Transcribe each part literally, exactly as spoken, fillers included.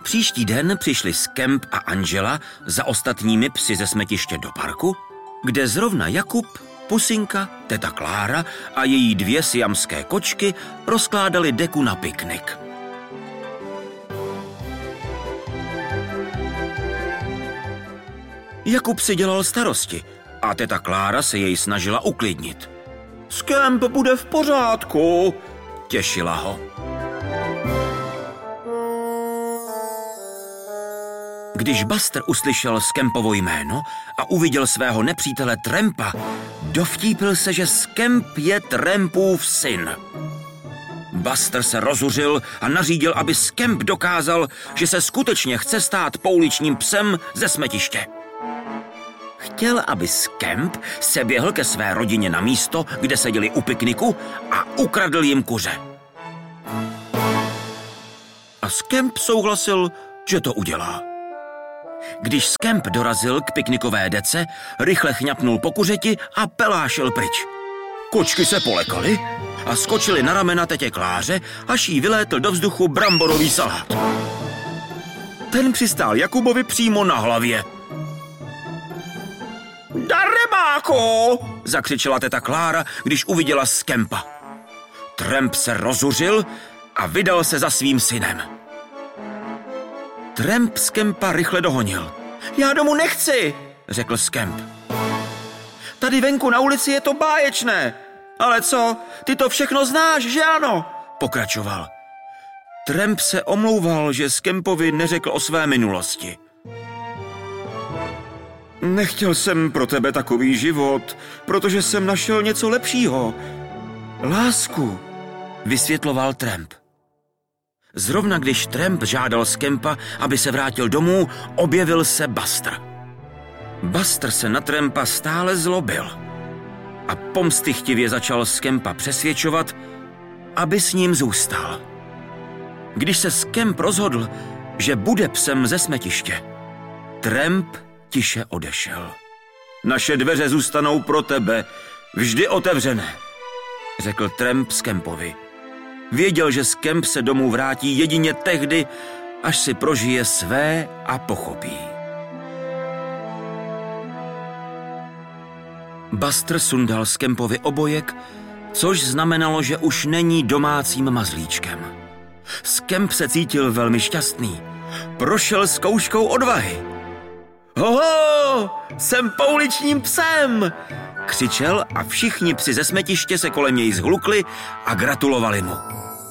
Příští den přišli Skemp a Angela za ostatními psy ze smetiště do parku, kde zrovna Jakub, Pusinka, teta Klára a její dvě siamské kočky rozkládali deku na piknik. Jakub si dělal starosti a teta Klára se jej snažila uklidnit. Skemp bude v pořádku, těšila ho. Když Buster uslyšel Skempovo jméno a uviděl svého nepřítele Trampa, dovtípil se, že Skemp je Trampův syn. Buster se rozuřil a nařídil, aby Skemp dokázal, že se skutečně chce stát pouličním psem ze smetiště. Chtěl, aby Skemp se běhl ke své rodině na místo, kde seděli u pikniku a ukradl jim kuře. A Skemp souhlasil, že to udělá. Když Skemp dorazil k piknikové dece, rychle chňapnul po kuřeti a pelášil pryč. Kočky se polekaly a skočily na ramena tetě Kláře, až jí vylétl do vzduchu bramborový salát. Ten přistál Jakubovi přímo na hlavě. Darebáku! Zakřičela teta Klára, když uviděla Skempa. Tramp se rozuřil a vydal se za svým synem. Tramp Skempa rychle dohonil. Já domů nechci, řekl Skemp. Tady venku na ulici je to báječné. Ale co, ty to všechno znáš, že ano? Pokračoval. Tramp se omlouval, že Skempovi neřekl o své minulosti. Nechtěl jsem pro tebe takový život, protože jsem našel něco lepšího. Lásku, vysvětloval Tramp. Zrovna když Tramp žádal Skempa, aby se vrátil domů, objevil se Buster. Buster se na Trampa stále zlobil a pomstychtivě začal Skempa přesvědčovat, aby s ním zůstal. Když se Skemp rozhodl, že bude psem ze smetiště, Tramp tiše odešel. Naše dveře zůstanou pro tebe, vždy otevřené, řekl Tramp Skempovi. Věděl, že Skemp se domů vrátí jedině tehdy, až si prožije své a pochopí. Buster sundal Skempovi obojek, což znamenalo, že už není domácím mazlíčkem. Skemp se cítil velmi šťastný. Prošel zkouškou odvahy. Hoho, jsem pouličním psem! Křičel a všichni psi ze smetiště se kolem něj zhlukli a gratulovali mu.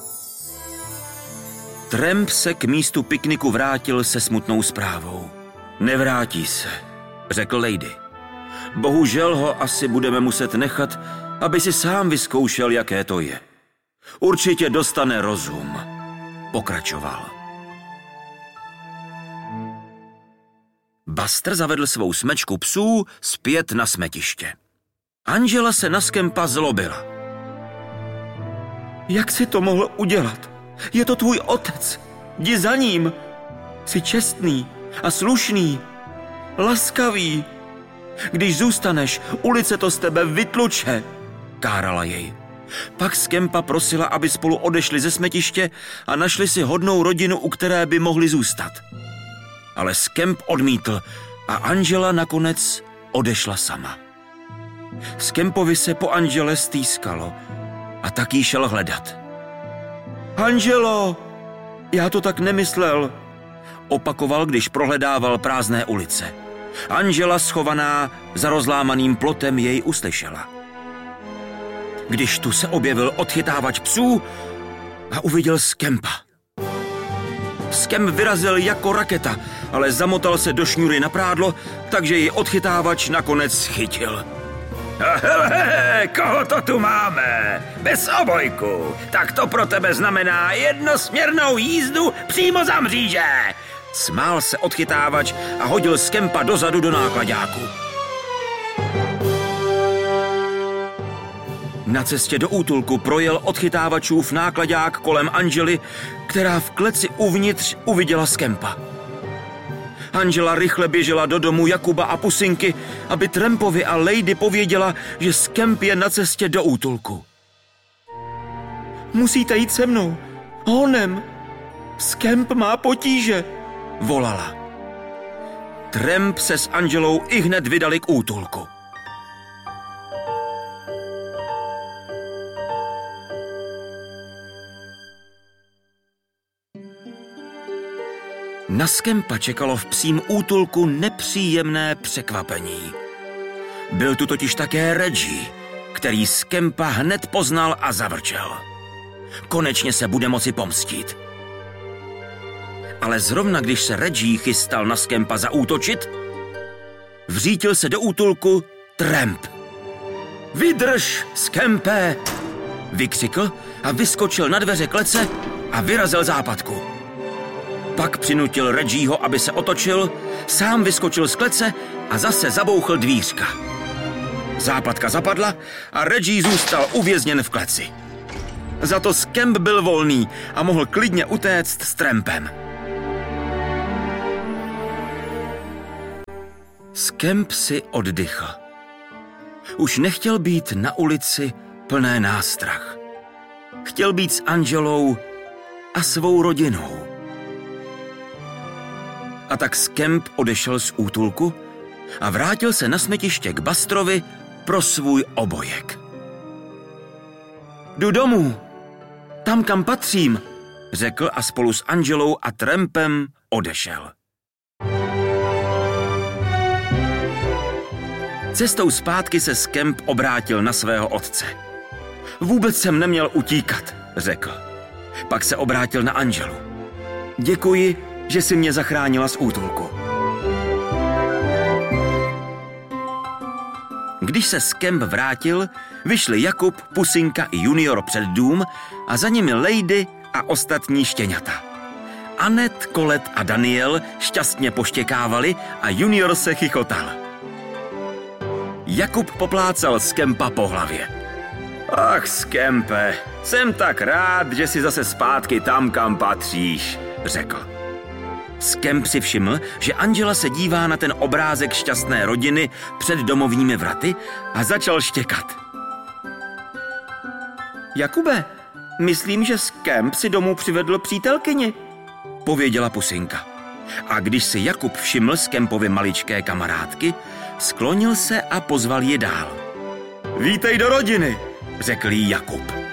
Tramp se k místu pikniku vrátil se smutnou zprávou. Nevrátí se, řekl Lady. Bohužel ho asi budeme muset nechat, aby si sám vyzkoušel, jaké to je. Určitě dostane rozum, pokračoval. Buster zavedl svou smečku psů zpět na smetiště. Angela se na Skempa zlobila. Jak jsi to mohl udělat? Je to tvůj otec. Jdi za ním. Jsi čestný a slušný. Laskavý. Když zůstaneš, ulice to z tebe vytluče, kárala jej. Pak Skempa prosila, aby spolu odešli ze smetiště a našli si hodnou rodinu, u které by mohli zůstat. Ale Skemp odmítl a Angela nakonec odešla sama. Skempovi se po Angele stýskalo a tak jí šel hledat. Angelo, já to tak nemyslel, opakoval, když prohledával prázdné ulice. Angela, schovaná za rozlámaným plotem, jej uslyšela. Když tu se objevil odchytávač psů a uviděl Skempa. Skemp vyrazil jako raketa, ale zamotal se do šňůry na prádlo, takže ji odchytávač nakonec chytil. Hele, koho to tu máme? Bez obojku. Tak to pro tebe znamená jednosměrnou jízdu přímo za mříže. Smál se odchytávač a hodil Skempa dozadu do náklaďáku. Na cestě do útulku projel odchytávačův náklaďák kolem Angely, která v kleci uvnitř uviděla Skempa. Angela rychle běžela do domu Jakuba a Pusinky, aby Trampovi a Lady pověděla, že Skemp je na cestě do útulku. Musíte jít se mnou. Honem. Skemp má potíže, volala. Tramp se s Angelou ihned vydali k útulku. Na Scampa čekalo v psím útulku nepříjemné překvapení. Byl tu totiž také Reggie, který Scampa hned poznal a zavrčel. Konečně se bude moci pomstít. Ale zrovna když se Reggie chystal na Scampa zaútočit, vřítil se do útulku Tramp. Vydrž, Scampe! Vykřikl a vyskočil na dveře klece a vyrazil západku. Pak přinutil Reggieho, aby se otočil, sám vyskočil z klece a zase zabouchl dvířka. Západka zapadla a Reggie zůstal uvězněn v kleci. Za to Scamp byl volný a mohl klidně utéct s Trampem. Scamp si oddychl. Už nechtěl být na ulici plné nástrah. Chtěl být s Angelou a svou rodinou. A tak Scamp odešel z útulku a vrátil se na smetiště k Bustrovi pro svůj obojek. Jdu domů, tam, kam patřím, řekl a spolu s Angelou a Trampem odešel. Cestou zpátky se Scamp obrátil na svého otce. Vůbec jsem neměl utíkat, řekl. Pak se obrátil na Angelu. Děkuji, že jsi mě zachránila z útulku. Když se Scamp vrátil, vyšli Jakub, Pusinka i Junior před dům a za nimi Lady a ostatní štěňata. Anet, Colette a Daniel šťastně poštěkávali a Junior se chichotal. Jakub poplácal Scampa po hlavě. Ach, Scampe, jsem tak rád, že jsi zase zpátky tam, kam patříš, řekl. Scamp si všiml, že Angela se dívá na ten obrázek šťastné rodiny před domovními vraty a začal štěkat. Jakube, myslím, že Scamp si domů přivedl přítelkyni, pověděla Pusinka. A když si Jakub všiml Scampovy maličké kamarádky, sklonil se a pozval ji dál. Vítej do rodiny, řekl jí Jakub.